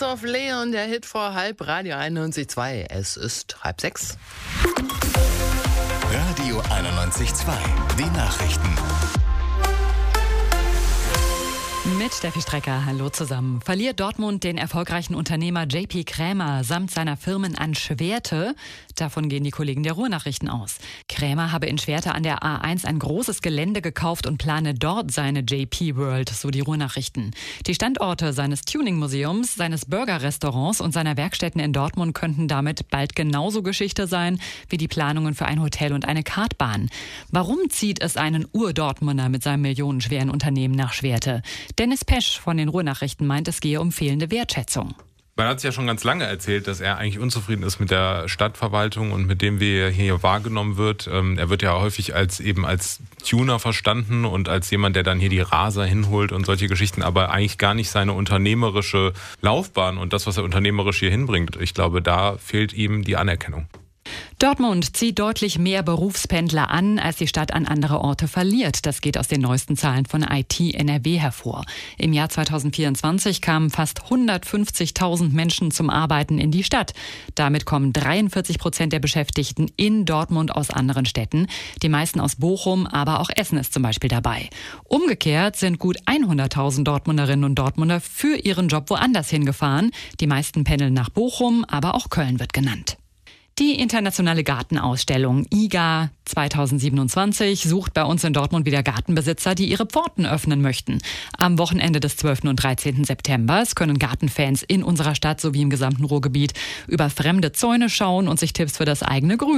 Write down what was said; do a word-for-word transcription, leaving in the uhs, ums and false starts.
of Leon, der Hit vor halb, Radio einundneunzig Komma zwei. Es ist halb sechs. Radio einundneunzig Komma zwei. Die Nachrichten. Mit Steffi Strecker, hallo zusammen. Verliert Dortmund den erfolgreichen Unternehmer J P Krämer samt seiner Firmen an Schwerte? Davon gehen die Kollegen der Ruhrnachrichten aus. Krämer habe in Schwerte an der A eins ein großes Gelände gekauft und plane dort seine J P World, so die Ruhrnachrichten. Die Standorte seines Tuning-Museums, seines Burger-Restaurants und seiner Werkstätten in Dortmund könnten damit bald genauso Geschichte sein wie die Planungen für ein Hotel und eine Kartbahn. Warum zieht es einen Ur-Dortmunder mit seinem millionenschweren Unternehmen nach Schwerte? Dennis Pesch von den Ruhrnachrichten meint, es gehe um fehlende Wertschätzung. Man hat es ja schon ganz lange erzählt, dass er eigentlich unzufrieden ist mit der Stadtverwaltung und mit dem, wie er hier wahrgenommen wird. Ähm, er wird ja häufig als eben als Tuner verstanden und als jemand, der dann hier die Raser hinholt und solche Geschichten, aber eigentlich gar nicht seine unternehmerische Laufbahn und das, was er unternehmerisch hier hinbringt. Ich glaube, da fehlt ihm die Anerkennung. Dortmund zieht deutlich mehr Berufspendler an, als die Stadt an andere Orte verliert. Das geht aus den neuesten Zahlen von I T N R W hervor. Im Jahr zweitausendvierundzwanzig kamen fast hundertfünfzigtausend Menschen zum Arbeiten in die Stadt. Damit kommen dreiundvierzig Prozent der Beschäftigten in Dortmund aus anderen Städten. Die meisten aus Bochum, aber auch Essen ist zum Beispiel dabei. Umgekehrt sind gut hunderttausend Dortmunderinnen und Dortmunder für ihren Job woanders hingefahren. Die meisten pendeln nach Bochum, aber auch Köln wird genannt. Die internationale Gartenausstellung I G A zweitausendsiebenundzwanzig sucht bei uns in Dortmund wieder Gartenbesitzer, die ihre Pforten öffnen möchten. Am Wochenende des zwölften und dreizehnten September können Gartenfans in unserer Stadt sowie im gesamten Ruhrgebiet über fremde Zäune schauen und sich Tipps für das eigene Grün